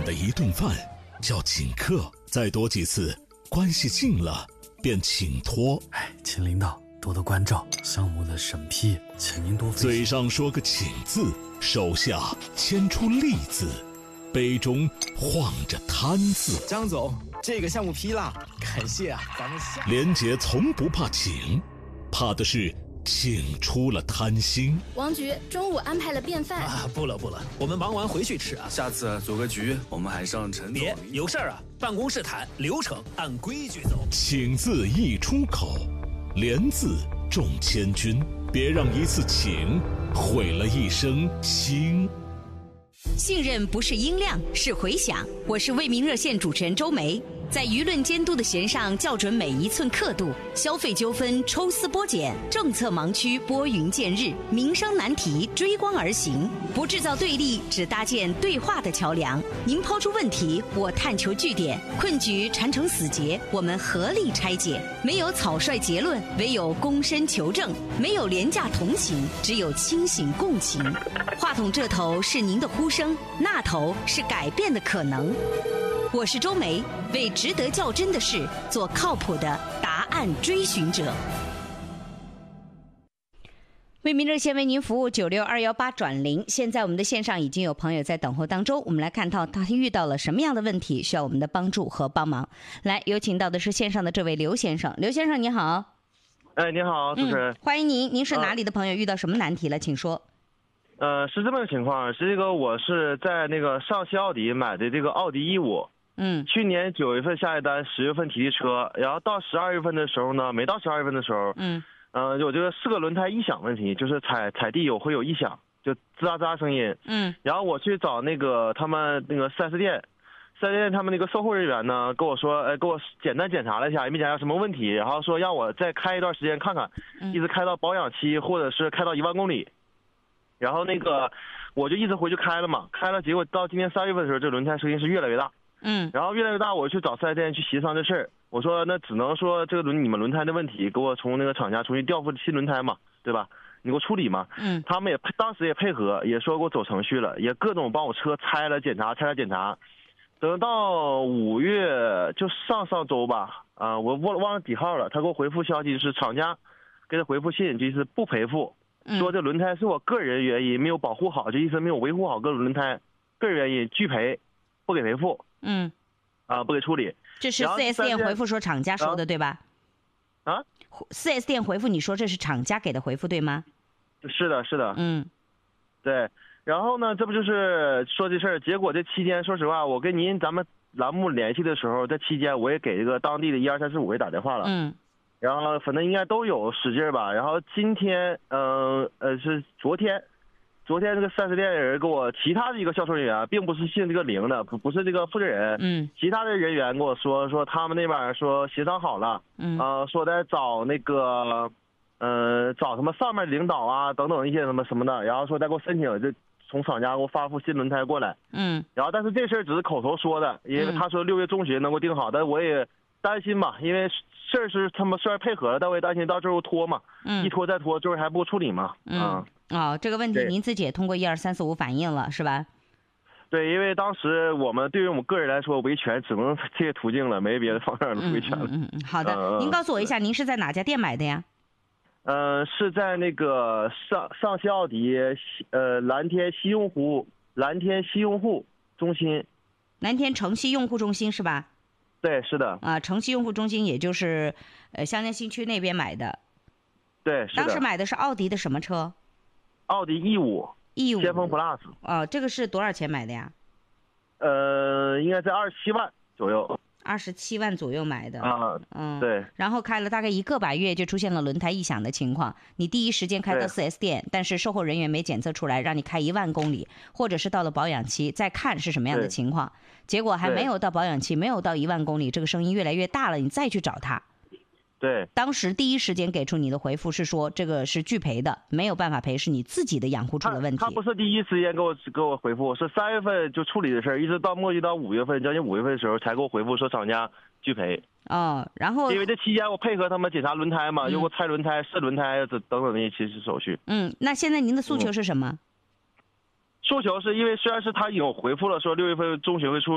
的一顿饭叫请客，再多几次，关系近了便请托。 请领导多多关照，项目的审批，请您多费心。 嘴上说个请字，手下牵出利字，杯中晃着贪字。 张总，这个项目批了，感谢啊，咱们下。 连杰从不怕请，怕的是请出了贪心。 王局中午安排了便饭不了，我们忙完回去吃啊。 下次组个局，我们还上陈总。 别有事儿啊，办公室谈，流程按规矩走。 请字一出口，连字中千军，别让一次请毁了一生心。 信任不是音量，是回响。我是为民热线主持人周梅，在舆论监督的弦上校准每一寸刻度，消费纠纷抽丝剥茧，政策盲区拨云见日，民生难题追光而行，不制造对立，只搭建对话的桥梁。您抛出问题，我探求据点，困局缠成死结，我们合力拆解。没有草率结论，唯有躬身求证；没有廉价同情，只有清醒共情。话筒这头是您的呼声，那头是改变的可能。我是周梅，为值得较真的事做靠谱的答案追寻者。为民热线为您服务96218+0，现在我们的线上已经有朋友在等候当中，我们来看到他遇到了什么样的问题，需要我们的帮助和帮忙。来，有请到的是线上的这位刘先生。刘先生你好。 你好，主持人。 欢迎您，您是哪里的朋友？遇到什么难题了？请说。 是这么个情况，是这个我是在那个上汽奥迪买的这个奥迪E5。去年9月份下一单，10月份提的车，然后到12月份的时候呢，没到12月份的时候，有这个4个轮胎异响问题，就是踩地会有异响，就吱喳吱喳声音。然后我去找那个他们那个4S店他们那个售后人员呢，跟我说，给我简单检查了一下，也没检查什么问题，然后说让我再开一段时间看看，一直开到保养期，或者是开到1万公里。然后那个我就一直回去开了嘛，结果到今年3月份的时候，这轮胎声音是越来越大。然后越来越大，我去找4S店去协商这事儿。我说那只能说这个你们轮胎的问题，给我从那个厂家重新调付新轮胎嘛，对吧？你给我处理嘛。他们当时也配合，也说给我走程序了，也各种帮我车拆了检查。等到5月就上周吧，我忘了几号了，他给我回复消息，就是厂家给他回复信，就是不赔付，说这轮胎是我个人原因没有保护好，这意思没有维护好各种轮胎，个人原因拒赔，不给赔付。不给处理。这是 4S店回复说厂家说的对吧？4S店回复你说这是厂家给的回复对吗？ 是的。对。然后呢，这不就是说这事儿？结果这期间，说实话，我跟咱们栏目联系的时候，在期间我也给这个当地的1、2、3、4、5位打电话了。然后反正应该都有使劲吧。然后今天，是昨天这个4S店人给我其他的一个销售人员，并不是姓这个凌的，不是这个负责人。其他的人员跟我说他们那边说协商好了，说得找那个，找什么上面领导啊等等一些什么的，然后说再给我申请，就从厂家给我发副新轮胎过来。然后但是这事儿只是口头说的，因为他说6月中旬能够定好，但我也担心嘛，因为事儿是他们虽然配合了，但我也担心到最后拖嘛，一拖再拖，最后还不处理嘛。 这个问题您自己也通过1、2、3、4、5反映了是吧？ 对，因为当时对于我们个人来说，维权只能这些途径了，没别的方式维权了。 好的，您告诉我一下，您是在哪家店买的呀？ 是在那个上汽奥迪蓝天西用户中心。 蓝天城西用户中心是吧？ 对，是的。 城西用户中心也就是香江新区那边买的。 对，是的。 当时买的是奥迪的什么车？ 奥迪E5先锋 Plus。 这个是多少钱买的呀？ 应该在27万左右。 27万左右买的。 对。 然后开了大概1个把月就出现了轮胎异响的情况，你第一时间开到4S店，但是售后人员没检测出来，让你开1万公里，或者是到了保养期再看是什么样的情况，结果还没有到保养期，没有到1万公里，这个声音越来越大了，你再去找他。 对， 当时第一时间给出你的回复是说这个是拒赔的，没有办法赔，是你自己的养护出了问题。 他不是第一时间给我回复，是3月份就处理的事儿，一直到墨迹到5月份，将近5月份的时候才给我回复说厂家拒赔。 然后因为这期间我配合他们检查轮胎嘛，又给我拆轮胎、试轮胎等等那些手续。 那现在您的诉求是什么？ 诉求是因为虽然是他有回复了说6月份中旬会出